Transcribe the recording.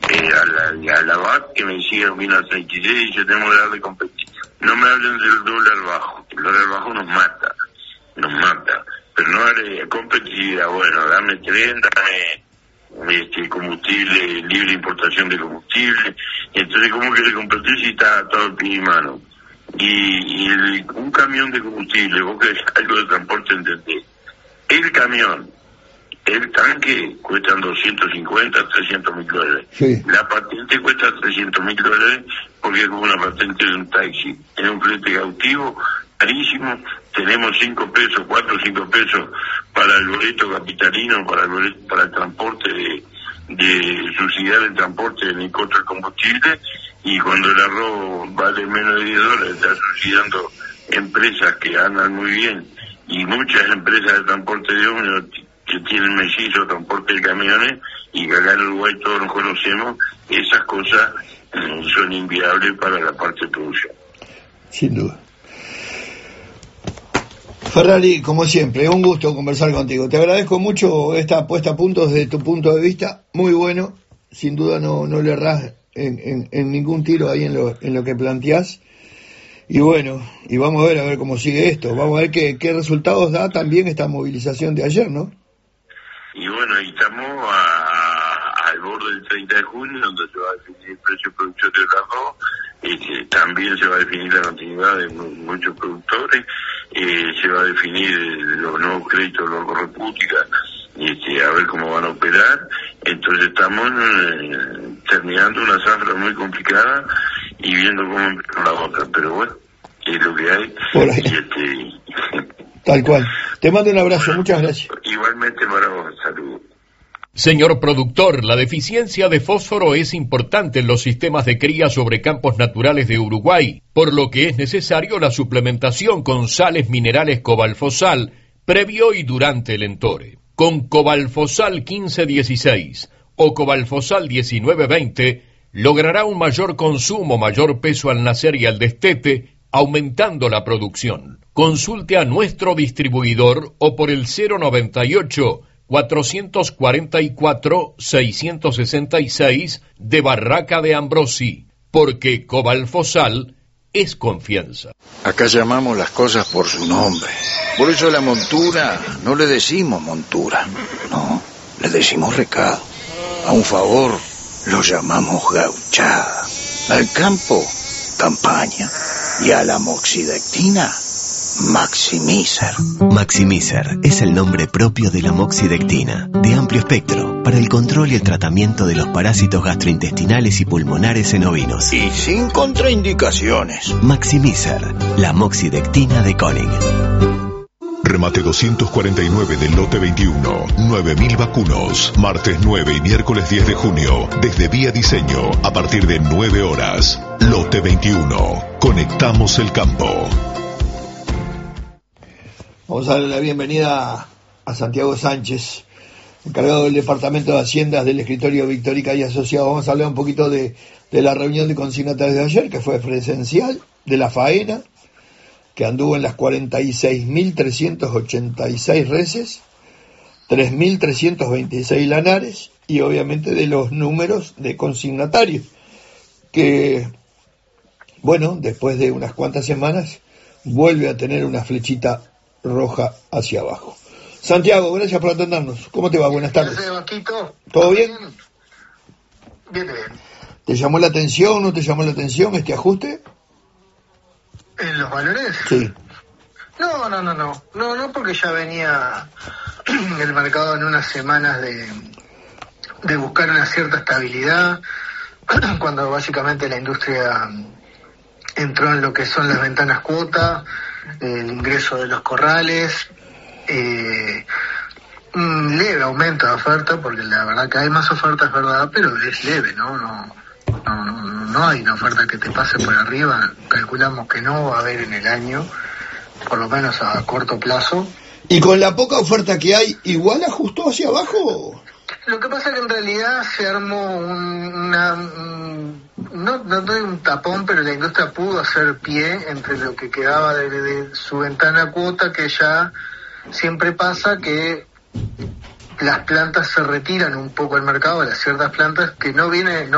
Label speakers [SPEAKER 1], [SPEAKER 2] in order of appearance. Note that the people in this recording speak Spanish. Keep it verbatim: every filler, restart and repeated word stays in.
[SPEAKER 1] eh, a la, a la B A T que me decía vino a treinta y seis y yo tenemos que darle competición. No me hablen del dólar bajo, el dólar bajo nos mata, nos mata, pero no haré competitividad, bueno, dame tren, dame este, combustible, libre importación de combustible, entonces ¿cómo que le competir si está todo el pie y mano? Y, y el, un camión de combustible, vos que es algo de transporte, entendés, el camión, el tanque cuestan doscientos cincuenta, trescientos mil dólares.
[SPEAKER 2] Sí.
[SPEAKER 1] La patente cuesta trescientos mil dólares porque es como una patente de un taxi. Es un flete cautivo, carísimo. Tenemos cinco pesos, cuatro o cinco pesos para el boleto capitalino, para el boleto, para el transporte de, de subsidiar el transporte en el costo del combustible. Y cuando el arroz vale menos de diez dólares, está subsidiando empresas que andan muy bien. Y muchas empresas de transporte de ómnibus que tienen mellizo, transporte de camiones, y que acá en Uruguay todos nos conocemos, esas cosas eh, son inviables para la parte de producción.
[SPEAKER 2] Sin duda. Ferrari, como siempre, un gusto conversar contigo. Te agradezco mucho esta puesta a punto desde tu punto de vista, muy bueno. Sin duda no, no le errás en, en, en ningún tiro ahí en lo, en lo que planteás. Y bueno, y vamos a ver a ver cómo sigue esto. Vamos a ver qué, qué resultados da también esta movilización de ayer, ¿no?
[SPEAKER 1] Y bueno, ahí estamos a, al borde del treinta de junio, donde se va a definir el precio de producción del arroz, y que también se va a definir la continuidad de mu- muchos productores, eh, se va a definir los nuevos créditos de los repúblicas, este, a ver cómo van a operar. Entonces estamos eh, terminando una zafra muy complicada y viendo cómo empieza la otra, pero bueno, es lo que hay.
[SPEAKER 2] Por ahí.
[SPEAKER 1] Y este,
[SPEAKER 2] Tal cual. Te mando un abrazo, muchas gracias.
[SPEAKER 1] igualmente para vos, saludos.
[SPEAKER 3] Señor productor, la deficiencia de fósforo es importante en los sistemas de cría sobre campos naturales de Uruguay, por lo que es necesario la suplementación con sales minerales cobalfosal previo y durante el entore. Con cobalfosal quince dieciséis o cobalfosal diecinueve veinte logrará un mayor consumo, mayor peso al nacer y al destete, aumentando la producción. Consulte a nuestro distribuidor o por el cero noventa y ocho, cuatrocientos cuarenta y cuatro, seiscientos sesenta y seis de Barraca de Ambrosi, porque Cobalfosal es confianza.
[SPEAKER 4] Acá llamamos las cosas por su nombre. Por eso a la montura no le decimos montura, no, le decimos recado. A un favor lo llamamos gauchada. Al campo, campaña. Y a la moxidectina, Maximizer.
[SPEAKER 5] Maximizer es el nombre propio de la moxidectina, de amplio espectro, para el control y el tratamiento de los parásitos gastrointestinales y pulmonares en ovinos.
[SPEAKER 4] Y sin contraindicaciones.
[SPEAKER 5] Maximizer, la moxidectina de Koenig.
[SPEAKER 6] Remate doscientos cuarenta y nueve del lote veintiuno, nueve mil vacunos. Martes nueve y miércoles diez de junio, desde Vía Diseño, a partir de nueve horas. Lote veintiuno, conectamos el campo.
[SPEAKER 2] Vamos a darle la bienvenida a Santiago Sánchez, encargado del Departamento de Haciendas del escritorio Victorica y Asociados. Vamos a hablar un poquito de, de la reunión de consignatarios de ayer, que fue presencial, de la faena, que anduvo en las cuarenta y seis mil trescientos ochenta y seis reses, tres mil trescientos veintiséis lanares, y obviamente de los números de consignatarios, que, bueno, después de unas cuantas semanas, vuelve a tener una flechita roja hacia abajo. Santiago, gracias por atendernos. ¿Cómo te va? Buenas tardes.
[SPEAKER 7] Gracias, Vasquito.
[SPEAKER 2] ¿Todo bien?
[SPEAKER 7] Bien, bien.
[SPEAKER 2] ¿Te llamó la atención o no te llamó la atención este ajuste?
[SPEAKER 7] ¿En los valores?
[SPEAKER 2] Sí.
[SPEAKER 7] No, no, no, no. No, no, porque ya venía el mercado en unas semanas de, de buscar una cierta estabilidad, cuando básicamente la industria entró en lo que son las ventanas cuota, el ingreso de los corrales, eh, un leve aumento de oferta, porque la verdad que hay más oferta, es verdad, pero es leve, ¿no? No, no, no, no hay una oferta que te pase por arriba, calculamos que no va a haber en el año, por lo menos a corto plazo.
[SPEAKER 2] ¿Y con la poca oferta que hay, igual ajustó hacia abajo?
[SPEAKER 7] Lo que pasa es que en realidad se armó un, una... Un, no, no doy un tapón, pero la industria pudo hacer pie entre lo que quedaba de, de su ventana cuota, que ya siempre pasa que las plantas se retiran un poco del mercado, las ciertas plantas que no vienen... No